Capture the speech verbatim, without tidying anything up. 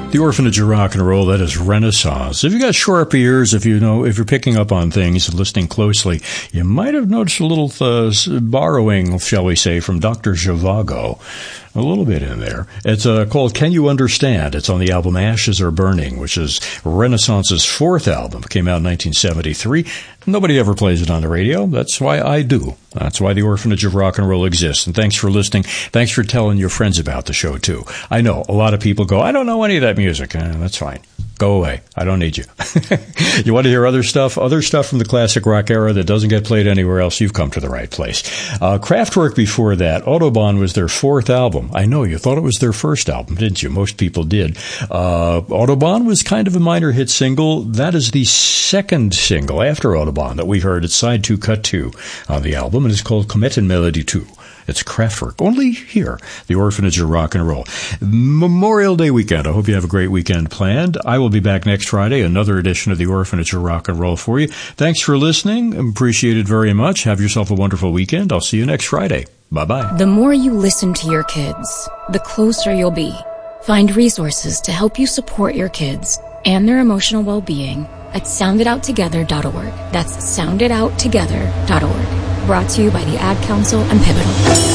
The Orphanage of Rock and Roll, that is Renaissance. If you got sharp ears, if you know, if you're picking up on things and listening closely, you might have noticed a little uh, borrowing, shall we say, from Doctor Zhivago. A little bit in there. It's uh, called Can You Understand? It's on the album Ashes Are Burning, which is Renaissance's fourth album. It came out in nineteen seventy-three. Nobody ever plays it on the radio. That's why I do. That's why the Orphanage of Rock and Roll exists. And thanks for listening. Thanks for telling your friends about the show, too. I know a lot of people go, I don't know any of that music. Eh, that's fine. Go away. I don't need you. You want to hear other stuff? Other stuff from the classic rock era that doesn't get played anywhere else? You've come to the right place. Uh, Kraftwerk before that, Autobahn was their fourth album. I know you thought it was their first album, didn't you? Most people did. Uh, Autobahn was kind of a minor hit single. That is the second single after Autobahn that we heard. It's side two, cut two on the album, and it's called Kometen Melody two. It's Kraftwerk, only here, the Orphanage of Rock and Roll. Memorial Day weekend. I hope you have a great weekend planned. I will be back next Friday, another edition of the Orphanage of Rock and Roll for you. Thanks for listening. Appreciate it very much. Have yourself a wonderful weekend. I'll see you next Friday. Bye-bye. The more you listen to your kids, the closer you'll be. Find resources to help you support your kids and their emotional well-being at sound it out together dot org. That's sound it out together dot org. Brought to you by the Ad Council and Pivotal.